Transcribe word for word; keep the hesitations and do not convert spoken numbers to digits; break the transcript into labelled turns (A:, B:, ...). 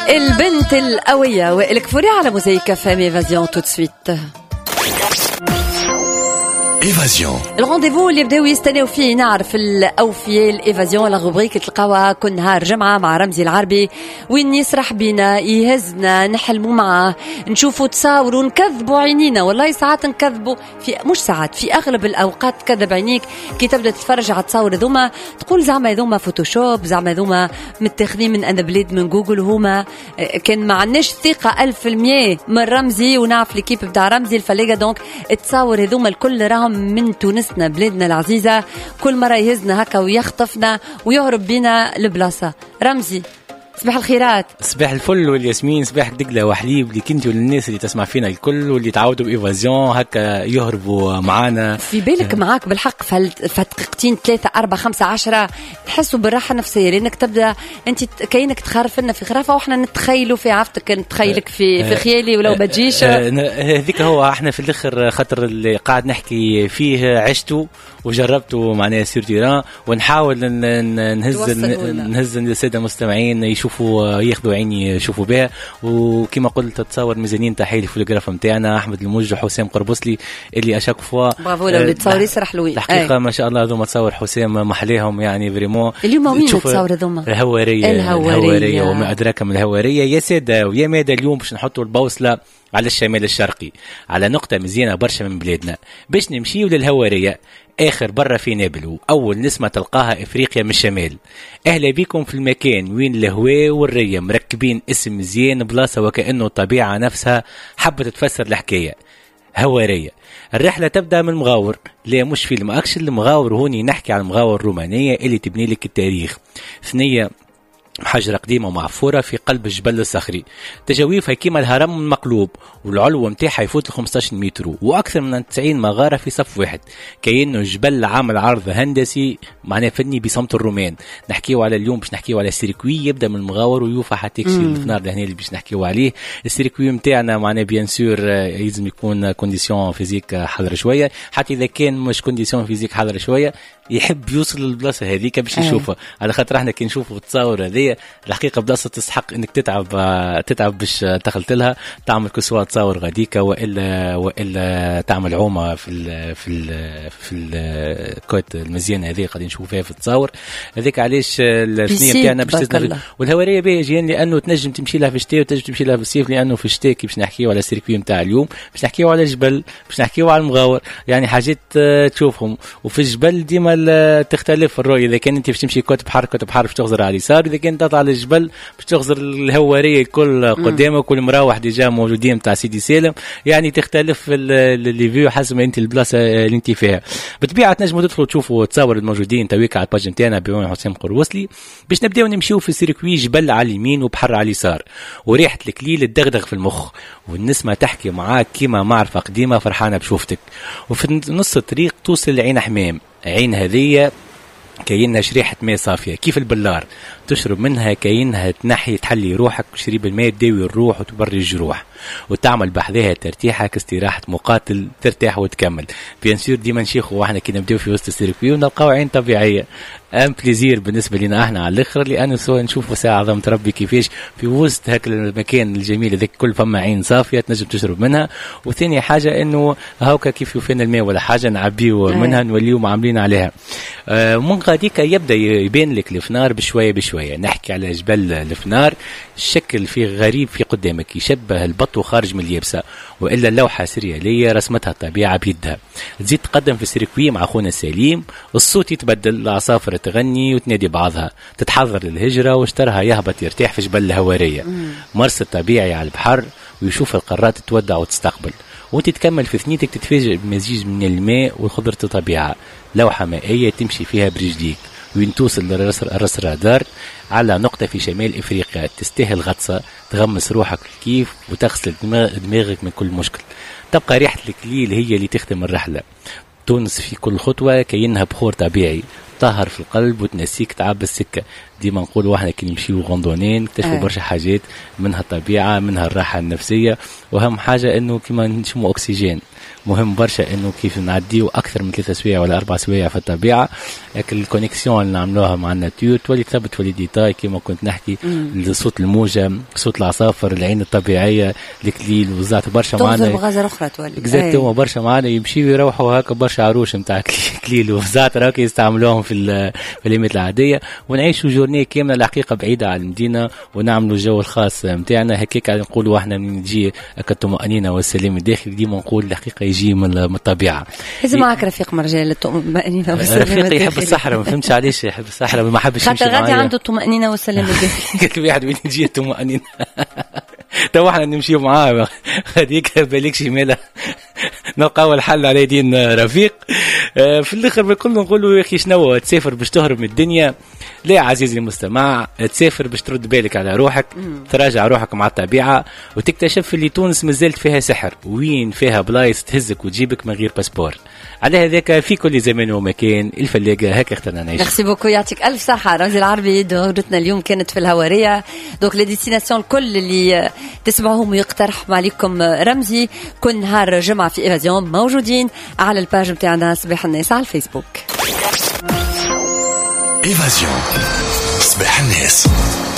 A: البنت القوية والكفوري على موزيكا فام ايفازيون tout de suite.
B: ايفازيون
A: الرونديفو اللي بداو يستناو فيه نعرف الاوفياء الايفازيون لا روبريك تلقاوها كل نهار جمعه مع رمزي العربي، وين يسرح بينا يهزنا نحلموا معاه نشوفوا تصاوروا نكذبوا عينينا. والله ساعات نكذبوا في مش ساعات في اغلب الاوقات تكذب عينيك كي تبدا تتفرج على التصاور هذوما تقول زعما هذوما فوتوشوب، زعما هذوما متاخذين من انا بلاد من جوجل. هما كان ما عندناش ثقه ألف في المية من رمزي ونعرف ليكيب بتاع رمزي الفلاقه، دونك التصاور هذوما الكل راهم من تونسنا بلادنا العزيزة، كل مرة يهزنا هكا ويخطفنا ويهرب بينا لبلاصة. رمزي صباح الخيرات.
C: صباح الفل والياسمين، صباح دقلة وحليب اللي كنتوا للناس اللي تسمع فينا الكل واللي تعودوا بإيفازيون هكا يهربوا معانا.
A: في بالك معاك بالحق فتقيقتين ثلاثة أربعة خمسة عشرة نحسوا بالراحة النفسية، لأنك تبدأ أنت كأنك تخرف لنا في خرافة وإحنا نتخيلوا في عفتك، نتخيلك في في خيالي ولو بتجيش
C: هذيك. هو إحنا في الآخر خاطر اللي قاعد نحكي فيه عشته وجربته معناه سير تيران، ونحاول نهز نهز السادة المستمعين يشوفوا ياخذوا عيني يشوفوا بها. وكما قلت تصور ميزانين تحية الفوتوغراف نتاعنا احمد الموجه حسام قربصلي اللي اشاك فوا
A: برافو لو تصور يسرح له
C: الحقيقه ما شاء الله هذوما تصور حسام محليهم يعني فريمون.
A: اليوم وين تصور هذوما
C: الهواريه الهواريه وما ادراك من الهواريه يا ساده ويا ماده. اليوم باش نحطوا البوصله على الشمال الشرقي على نقطه مزيانه برشا من بلادنا باش نمشيو للهواريه آخر برا في نابلو، أول نسمة تلقاها إفريقيا من الشمال. أهلا بكم في المكان وين الهواء والرية مركبين اسم مزيان بلاصة وكأنه الطبيعة نفسها حبت تفسر الحكاية. هوارية الرحلة تبدأ من مغاور، لا مش فيلم أكشن، المغاور هوني نحكي عن المغاور الرومانية اللي تبني لك التاريخ. ثنية حجرة قديمة معفورة في قلب الجبل الصخري، تجاويفها كيما الهرم المقلوب، والعلو متاعها يفوت خمسطاش متر واكثر من تسعين مغاره في صف واحد، كأنه جبل عامل عرض هندسي معناه فني بصمت الرومان. نحكيو على اليوم باش نحكيو على السيركوي يبدا من المغاور ويوفى حتى يكشي الفنار لهنا اللي باش نحكيو عليه. السيركوي نتاعنا معناه بيان سور لازم يكون كونديسيون فيزيك حاضره شويه، حتى اذا كان مش كونديسيون فيزيك حاضره شويه يحب يوصل للبلاصه هذيك باش يشوفها. على خاطر احنا كي نشوفوا التصاور هذه الحقيقه بلاصه تستحق انك تتعب تتعب باش دخلت لها، تعمل كسوه تصاور غاديكا والا والا تعمل عومه في ال في ال في الكوت المزيانه هذه قاعدين نشوفوا فيها في التصاور هذيك. علاش الثنيه بتاعنا باش تزداد والهواريه باهيه جيان لانه تنجم تمشي لها في الشتاء وتنجم تمشي لها في الصيف، لانه في الشتاء كي باش نحكيو على السيركوي نتاع اليوم باش نحكيو على الجبل باش نحكيو على المغاور، يعني حاجات تشوفهم. وفي الجبل ديما تختلف الرؤيه، اذا كان انت باش تمشي كوت بحر كوت بحر باش تغزر على اليسار، اذا كان تطلع على الجبل باش تغزر الهواريه الكل قدامك والمراوح ديجا موجودين تاع سيدي سالم، يعني تختلف اللي فيو حسب ما انت البلاصه اللي انت فيها. بطبيعه تنجموا تدخلوا تشوفوا التصاور الموجودين تويك على الباج نتاعنا بيوم حسام قروسلي باش نبداو نمشيو في سيركوي جبل على اليمين وبحر على اليسار، وريحه الكليل الدغدغ في المخ والنسمه تحكي معاك كيما معرفه قديمه فرحانه بشوفتك. وفي نص الطريق توصل لعين حمام، عين هذية كاينها شريحة ماء صافية كيف البلار تشرب منها، كاينها تنحي تحلي روحك، شريب الماء تداوي الروح وتبري الجروح وتعمل بحذاها ترتيحة كاستراحة مقاتل ترتاح وتكمل. بيان سور ديما نشيخوا واحنا كي نبداو في وسط السيركوي ونلقاو عين طبيعية ام بليزير بالنسبة لنا احنا على الاخر، لانه سواء نشوفوا ساعة عظمة ربي كيفاش في وسط هاك المكان الجميل هذاك كل فما عين صافية تنجم تشرب منها. وثاني حاجة انه هاوكا كيف يوفينا الماء ولا حاجة نعبيو منها نوليو عاملين عليها. آه من غاديك يبدا يبان لك الفنار بشوية بشوية. نحكي على جبل الفنار، الشكل فيه غريب في قدامك يشبه البط خارج من اليابسة، وإلا اللوحة سريالية رسمتها الطبيعة بيدها. تزيد تقدم في السيركوي مع أخونا سليم، الصوت يتبدل، العصافر تغني وتنادي بعضها، تتحضر للهجرة واشترها يهبط يرتاح في جبل الهوارية، مرسى طبيعي على البحر ويشوف القارات تتودع وتستقبل، وانت تكمل في ثنيتك تتفاجئ بمزيج من الماء وخضرة الطبيعة، لوحة مائية تمشي فيها برجليك وين توصل لراس رادار على نقطة في شمال إفريقيا تستاهل غطسة تغمس روحك كيف وتغسل دماغك من كل مشكل. تبقى ريحة الكليل هي اللي تختم الرحلة. تونس في كل خطوة كأنها بخور طبيعي تطهر في القلب وتنسيك تعب السكه. ديما نقولوا احنا كي نمشيو غوندونين نكتشفوا برشا حاجات، منها الطبيعه، منها الراحه النفسيه، واهم حاجه انه كيما نشموا اكسجين. مهم برشا انه كيف نعديو اكثر من ثلاثة سوايع ولا اربع سوايع في الطبيعه، لكن الكونيكسيون اللي نعملوها مع الناتور تولي تثبت ولي ديتاي كيما كنت نحكي، صوت الموجه، صوت العصافر، العين الطبيعيه، الكليل وزعت برشا معنا
A: تنظر بغزر اخرى تولي
C: اكزاكتومون. برشا معنا يمشيو يروحوا هكا برشا عروش نتاع كليل وزعت راكي يستعملوهم في في الايامات العاديه، ونعيشوا جورني كامله الحقيقه بعيده على المدينه ونعملوا الجو الخاص نتاعنا. هكاك نقولوا احنا من نجي الطمأنينه والسلام الداخلي ديما نقول الحقيقه يجي من الطبيعه.
A: لازم معك رفيق مرجان للطمأنينة والسلام الداخلي.
C: رفيقي يحب الصحراء، ما فهمتش علاش يحب الصحراء وما حبش يمشي معايا.
A: خاطر غادي عنده الطمأنينة والسلام الداخلي.
C: كل واحد وين يجي الطمأنينة. تو احنا نمشيو معاه هذيك بالك شماله نلقاو الحل على يدين رفيق. في الاخر بكل نقولوا يا اخي شنو تسافر باش تهرب من الدنيا؟ لا عزيزي المستمع، تسافر باش ترد بالك على روحك، تراجع روحك مع الطبيعه، وتكتشف اللي تونس مازالت فيها سحر، وين فيها بلايص تهزك وتجيبك من غير باسبور. على هذاك في كل زمان ومكان الفلاقه هكا اخترنا نعيش.
A: ميرسي بوكو، يعطيك الف صحه. رمزي العربي دورتنا اليوم كانت في الهواريه، دونك لي ديستيناسيون الكل اللي تسمعوهم ويقترحوا عليكم رمزي كل نهار جمعه في ايفازيون موجودين على الباج نتاعنا صباح الناس على الفيسبوك.
B: ايفازيون صباح الناس.